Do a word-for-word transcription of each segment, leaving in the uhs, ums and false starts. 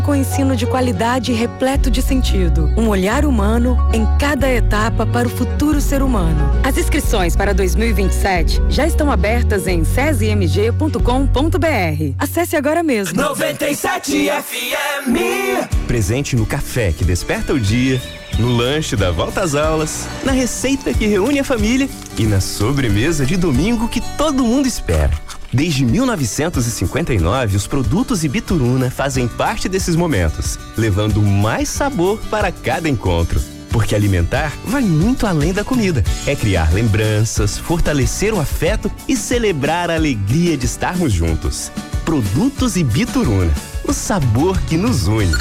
Com ensino de qualidade e repleto de sentido. Um olhar humano em cada etapa para o futuro ser humano. As inscrições para dois mil e vinte e sete já estão abertas em sesi m g ponto com ponto b r. Acesse agora mesmo. noventa e sete F M. Presente no café que desperta o dia, no lanche da volta às aulas, na receita que reúne a família e na sobremesa de domingo que todo mundo espera. Desde mil novecentos e cinquenta e nove, os produtos Ibituruna fazem parte desses momentos, levando mais sabor para cada encontro. Porque alimentar vai muito além da comida. É criar lembranças, fortalecer o afeto e celebrar a alegria de estarmos juntos. Produtos Ibituruna, o sabor que nos une.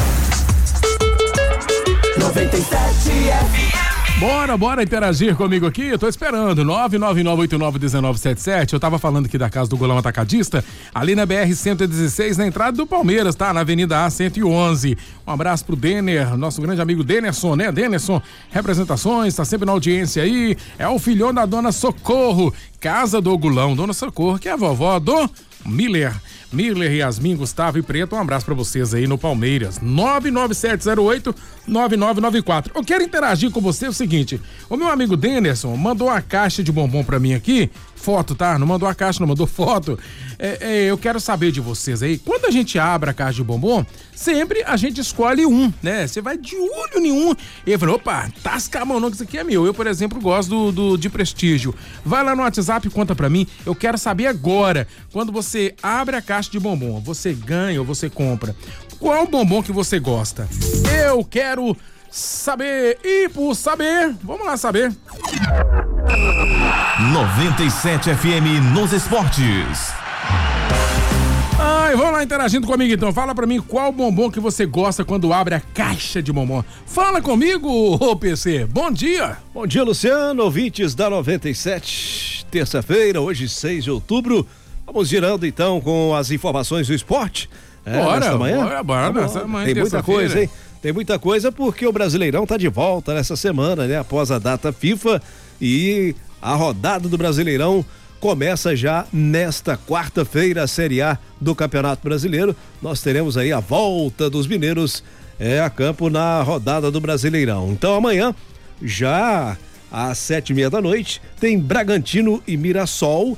noventa e sete F M. Bora, bora interagir comigo aqui, eu tô esperando, nove nove nove oito nove um nove sete sete. Eu tava falando aqui da casa do Golão Atacadista, ali na B R cento e dezesseis, na entrada do Palmeiras, tá? Na Avenida A cento e onze. Um abraço pro Denner, nosso grande amigo Denerson, né? Denerson, representações, tá sempre na audiência aí. É o filhão da Dona Socorro, casa do Golão, Dona Socorro, que é a vovó do Miller. Miller, Yasmin, Gustavo e Preto, um abraço pra vocês aí no Palmeiras. nove nove sete zero oito nove nove nove quatro. Eu quero interagir com você o seguinte: o meu amigo Denerson mandou uma caixa de bombom pra mim aqui, foto, tá? Não mandou a caixa, não mandou foto. É, é, eu quero saber de vocês aí, quando a gente abre a caixa de bombom, sempre a gente escolhe um, né? Você vai de olho nenhum e ele fala, opa, tasca a mão não que isso aqui é meu. Eu, por exemplo, gosto do, do, de Prestígio. Vai lá no WhatsApp e conta pra mim, eu quero saber agora, quando você abre a caixa de bombom, você ganha ou você compra, qual bombom que você gosta? Eu quero saber, e por saber, vamos lá saber. noventa e sete F M nos esportes. Ai, vamos lá interagindo comigo então. Fala pra mim qual bombom que você gosta quando abre a caixa de bombom. Fala comigo, ô P C. Bom dia. Bom dia, Luciano, ouvintes da noventa e sete. Terça-feira, hoje seis de outubro. Vamos girando então com as informações do esporte. É, bora, nesta manhã. bora, bora. Tá nessa manhã, tem muita coisa, hein? Tem muita coisa porque o Brasileirão tá de volta nessa semana, né? Após a data FIFA, e a rodada do Brasileirão começa já nesta quarta-feira, a Série A do Campeonato Brasileiro. Nós teremos aí a volta dos mineiros é, a campo na rodada do Brasileirão. Então amanhã, já às sete e meia da noite, tem Bragantino e Mirassol.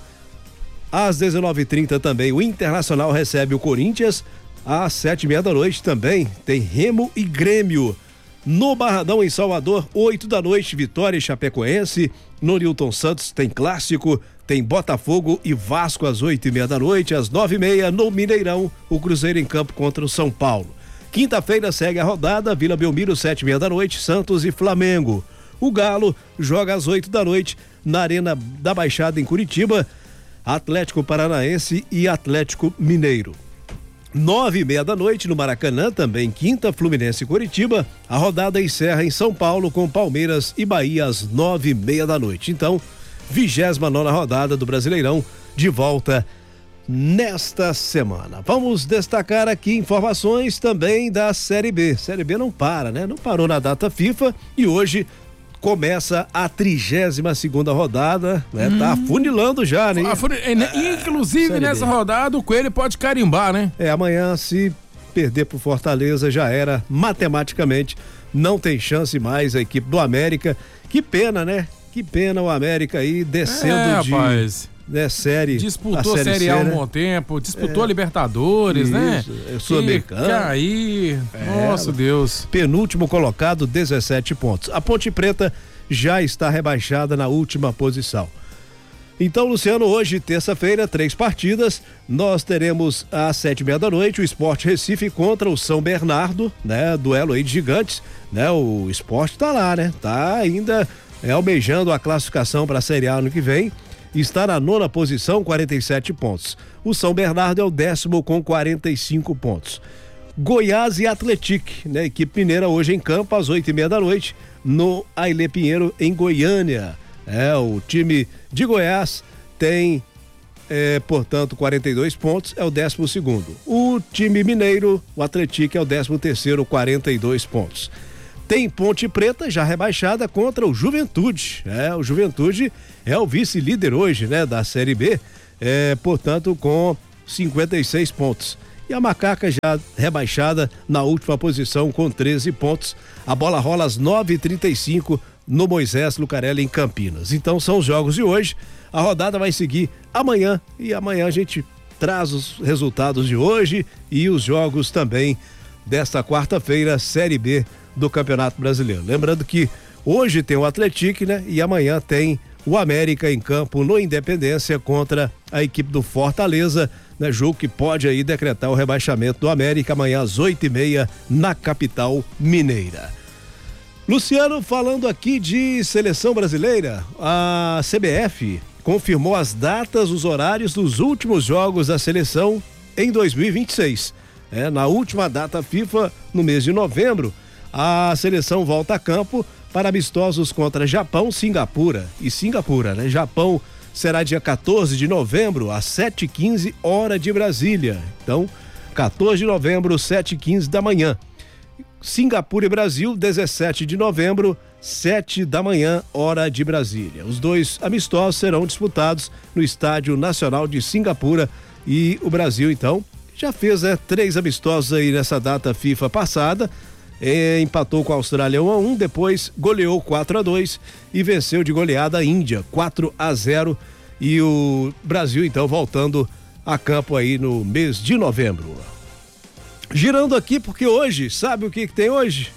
Às dezenove e trinta também o Internacional recebe o Corinthians. Às sete e meia da noite também tem Remo e Grêmio. No Barradão, em Salvador, oito da noite, Vitória e Chapecoense. No Newton Santos tem Clássico, tem Botafogo e Vasco às oito e meia da noite. Às nove e meia, no Mineirão, o Cruzeiro em campo contra o São Paulo. Quinta-feira segue a rodada, Vila Belmiro, sete e meia da noite, Santos e Flamengo. O Galo joga às oito da noite na Arena da Baixada em Curitiba, Atlético Paranaense e Atlético Mineiro. Nove e meia da noite no Maracanã, também quinta, Fluminense e Curitiba. A rodada encerra em São Paulo com Palmeiras e Bahia às nove e meia da noite. Então, vigésima nona rodada do Brasileirão de volta nesta semana. Vamos destacar aqui informações também da Série B. Série B não para, né? Não parou na data FIFA e hoje começa a trigésima segunda rodada, né? Hum. Tá afunilando já, né? Afuni... É, inclusive nessa rodada o Coelho pode carimbar, né? É, amanhã se perder pro Fortaleza já era, matematicamente não tem chance mais a equipe do América. Que pena, né? Que pena o América aí descendo é, de rapaz. Né, série. Disputou a série, série A um né? bom tempo, disputou a é. Libertadores, Isso, né? É Sul-Americano. Cair. É, nossa Deus. Penúltimo colocado, dezessete pontos. A Ponte Preta já está rebaixada na última posição. Então, Luciano, hoje, terça-feira, três partidas. Nós teremos às sete e meia da noite o Sport Recife contra o São Bernardo, né? Duelo aí de gigantes, né? O Sport tá lá, né? Tá ainda é, almejando a classificação para a Série A ano que vem. Está na nona posição, quarenta e sete pontos. O São Bernardo é o décimo com quarenta e cinco pontos. Goiás e Atlético, né? Equipe mineira hoje em campo às oito e meia da noite no Ailê Pinheiro em Goiânia. É, o time de Goiás tem, é, portanto, quarenta e dois pontos, é o décimo segundo. O time mineiro, o Atlético, é o décimo terceiro, quarenta e dois pontos. Tem Ponte Preta já rebaixada contra o Juventude. É, o Juventude é o vice-líder hoje, né, da Série B, é, portanto, com cinquenta e seis pontos. E a Macaca já rebaixada na última posição com treze pontos. A bola rola às nove e trinta e cinco no Moisés Lucarelli, em Campinas. Então são os jogos de hoje. A rodada vai seguir amanhã e amanhã a gente traz os resultados de hoje e os jogos também desta quarta-feira, Série B do Campeonato Brasileiro. Lembrando que hoje tem o Atlético, né? E amanhã tem o América em campo no Independência contra a equipe do Fortaleza, né? Jogo que pode aí decretar o rebaixamento do América amanhã às oito e meia na capital mineira. Luciano, falando aqui de seleção brasileira, a C B F confirmou as datas, os horários dos últimos jogos da seleção em dois mil e vinte e seis. É, na última data FIFA, no mês de novembro, a seleção volta a campo para amistosos contra Japão, Singapura e Singapura, né? Japão será dia quatorze de novembro, às sete e quinze, hora de Brasília. Então, quatorze de novembro, sete e quinze da manhã. Singapura e Brasil, dezessete de novembro, sete da manhã, hora de Brasília. Os dois amistosos serão disputados no Estádio Nacional de Singapura e o Brasil, então, já fez né, três amistosos aí nessa data FIFA passada, é, empatou com a Austrália um a um, depois goleou quatro a dois e venceu de goleada a Índia quatro a zero, e o Brasil, então, voltando a campo aí no mês de novembro. Girando aqui, porque hoje, sabe o que, que tem hoje?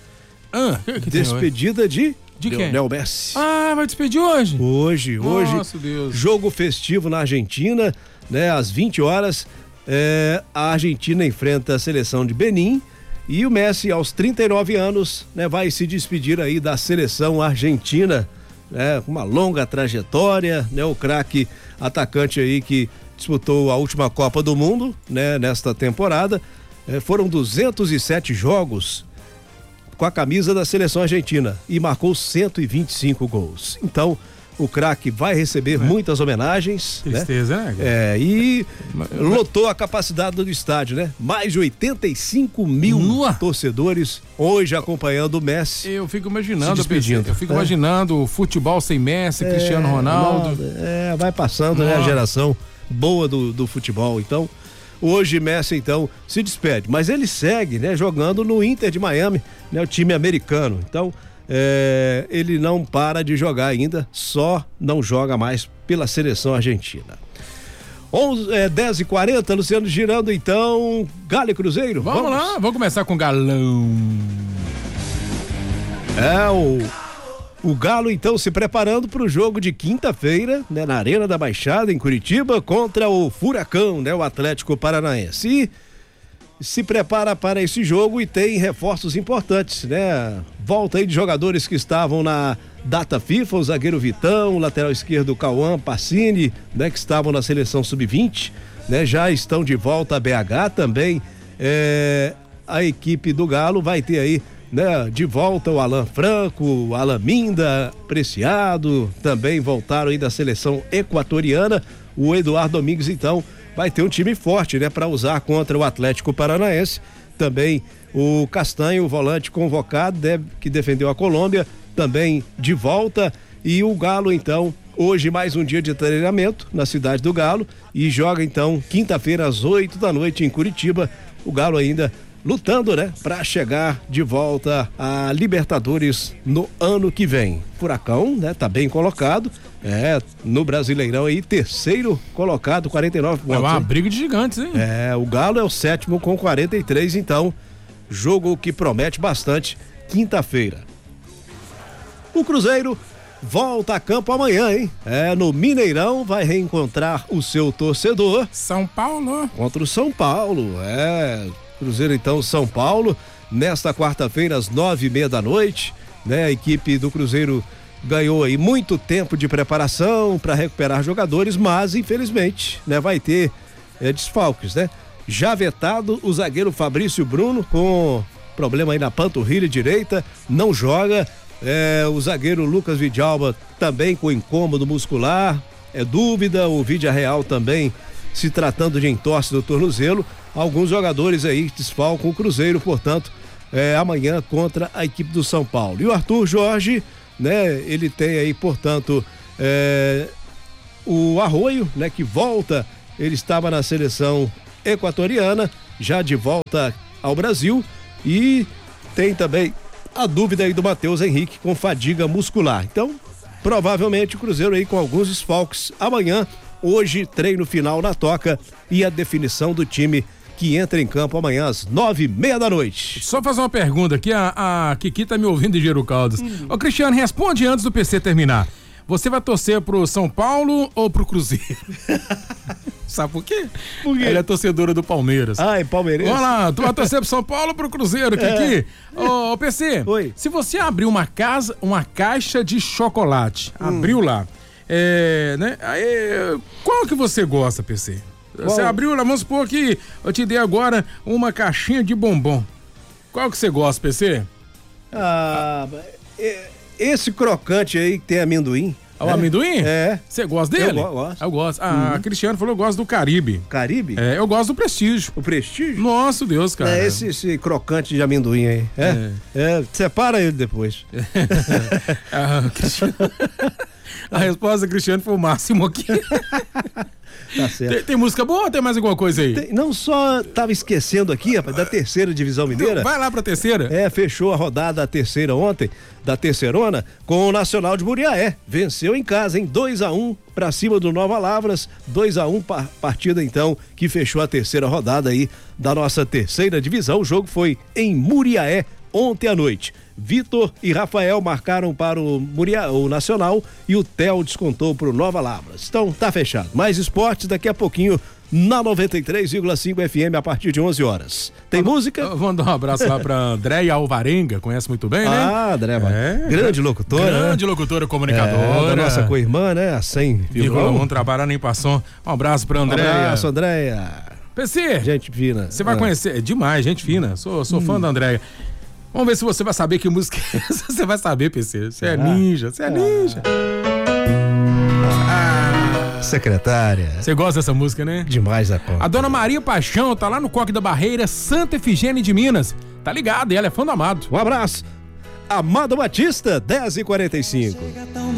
Ah, que que Despedida de, de Lionel Messi. Ah, vai despedir hoje? Hoje, hoje. Nossa, Deus. Jogo festivo na Argentina, né? Às vinte horas, é, a Argentina enfrenta a seleção de Benin e o Messi, aos trinta e nove anos, né? Vai se despedir aí da seleção argentina, né? Com uma longa trajetória, né? O craque atacante aí que disputou a última Copa do Mundo, né? Nesta temporada. É, foram duzentos e sete jogos com a camisa da seleção argentina e marcou cento e vinte e cinco gols. Então, o craque vai receber é. muitas homenagens. Tristeza, né? né? É, e mas, lotou a capacidade do estádio, né? Mais de oitenta e cinco mil Nua. torcedores hoje acompanhando o Messi. Eu fico imaginando, despedindo. Eu fico é. imaginando o futebol sem Messi, é, Cristiano Ronaldo. Não, é, vai passando, né, a geração boa do, do futebol. Então, hoje Messi, então, se despede, mas ele segue, né, jogando no Inter de Miami, né, o time americano. Então, é, ele não para de jogar ainda, só não joga mais pela seleção argentina. onze, é, dez e quarenta, Luciano, girando então, Galo e Cruzeiro. Vamos, vamos lá, vamos começar com o Galão. É, o... O Galo, então, se preparando para o jogo de quinta-feira, né, na Arena da Baixada, em Curitiba, contra o Furacão, né, o Atlético Paranaense. E se prepara para esse jogo e tem reforços importantes, né? Volta aí de jogadores que estavam na data FIFA, o zagueiro Vitão, o lateral esquerdo Cauã Pacini, né, que estavam na seleção sub vinte, né? Já estão de volta a B H também. É, a equipe do Galo vai ter aí, né, de volta o Alan Franco, o Alan Minda, Preciado, também voltaram aí da seleção equatoriana. O Eduardo Domingues, então, vai ter um time forte, né, para usar contra o Atlético Paranaense. Também o Castanho, o volante convocado, deve, que defendeu a Colômbia, também de volta. E o Galo, então, hoje mais um dia de treinamento na cidade do Galo e joga, então, quinta-feira às oito da noite em Curitiba. O Galo ainda lutando, né, para chegar de volta a Libertadores no ano que vem. Furacão, né, tá bem colocado, é, no Brasileirão aí, terceiro colocado, quarenta e nove pontos. É uma hein? briga de gigantes, hein? É, o Galo é o sétimo com quarenta e três, então, jogo que promete bastante quinta-feira. O Cruzeiro volta a campo amanhã, hein? É, no Mineirão, vai reencontrar o seu torcedor. São Paulo. Contra o São Paulo, é... Cruzeiro, então, São Paulo, nesta quarta-feira, às nove e meia da noite, né? A equipe do Cruzeiro ganhou aí muito tempo de preparação para recuperar jogadores, mas, infelizmente, né? Vai ter é, desfalques, né? Já vetado o zagueiro Fabrício Bruno, com problema aí na panturrilha direita, não joga. É, o zagueiro Lucas Vidalba também com incômodo muscular, é dúvida. O Vídea Real também se tratando de entorse do tornozelo. Alguns jogadores aí desfalcam o Cruzeiro, portanto, é, amanhã contra a equipe do São Paulo. E o Arthur Jorge, né, ele tem aí, portanto, é, o Arroio, né, que volta, ele estava na seleção equatoriana, já de volta ao Brasil. E tem também a dúvida aí do Matheus Henrique com fadiga muscular. Então, provavelmente o Cruzeiro aí com alguns desfalques amanhã. Hoje, treino final na Toca e a definição do time que entra em campo amanhã às nove e meia da noite. Só fazer uma pergunta aqui, a, a Kiki tá me ouvindo de Gero Caldas. Hum. Ô Cristiano, responde antes do P C terminar. Você vai torcer pro São Paulo ou pro Cruzeiro? Sabe por quê? Por quê? Ela é torcedora do Palmeiras. Ah, é palmeirense? Vamos lá, tu vai torcer pro São Paulo ou pro Cruzeiro, Kiki? É. Ô, ô, P C, Oi. Se você abrir uma casa, uma caixa de chocolate, hum. abriu lá, é, né? Aí, qual que você gosta, P C? Qual? Você abriu lá, vamos supor que eu te dei agora uma caixinha de bombom. Qual que você gosta, P C? Ah, esse crocante aí que tem amendoim. O é? amendoim? É. Você gosta dele? Eu gosto. Eu gosto. Ah, uhum. Cristiano falou que eu gosto do Caribe. Caribe? É, eu gosto do Prestígio. O Prestígio? Nossa, Deus, cara. É esse, esse crocante de amendoim aí. É? É. é separa ele depois. ah, Cristiano... A resposta do Cristiano foi o máximo aqui. Tá certo. Tem, tem música boa ou tem mais alguma coisa aí? Tem, não só tava esquecendo aqui, rapaz, da terceira divisão mineira. Vai lá pra terceira. É, fechou a rodada a terceira ontem, da terceirona, com o Nacional de Muriaé. Venceu em casa, em dois a um pra cima do Nova Lavras. dois a um partida então que fechou a terceira rodada aí da nossa terceira divisão. O jogo foi em Muriaé ontem à noite. Vitor e Rafael marcaram para o, Muria, o Nacional e o Theo descontou para o Nova Lavras. Então tá fechado. Mais esportes daqui a pouquinho na noventa e três vírgula cinco F M a partir de onze horas. Tem vou, música? Vou mandar um abraço lá pra Andréia Alvarenga, conhece muito bem, né? Ah, Andréia, é, grande locutora. Grande né? locutora, comunicadora. É, da nossa co-irmã, né? A cem vírgula um trabalhar em Passon. Um abraço pra Andréia. Um abraço, Andréia. P C. Gente fina. Você vai ah. conhecer, é demais, gente fina. Sou, sou hum. fã da Andréia. Vamos ver se você vai saber que música é essa. Você vai saber, P C. Você é ninja, você é ninja. Ah, secretária. Você gosta dessa música, né? Demais a conta. A dona Maria Paixão tá lá no Coque da Barreira, Santa Efigênia de Minas. Tá ligado, ela é fã do Amado. Um abraço. Amado Batista, dez e quarenta e cinco.